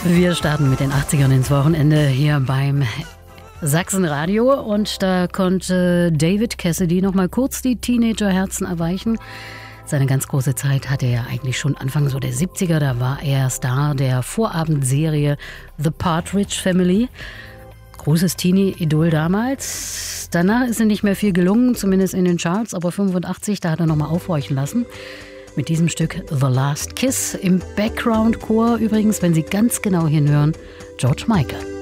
Wir starten mit den 80ern ins Wochenende hier beim Sachsenradio und da konnte David Cassidy noch mal kurz die Teenagerherzen erweichen. Seine ganz große Zeit hatte er eigentlich schon Anfang so der 70er, da war er Star der Vorabendserie The Partridge Family. Großes Teenie-Idol damals. Danach ist ihm nicht mehr viel gelungen, zumindest in den Charts, aber 85, da hat er nochmal aufhorchen lassen. Mit diesem Stück The Last Kiss. Im Background-Chor übrigens, wenn Sie ganz genau hinhören, George Michael.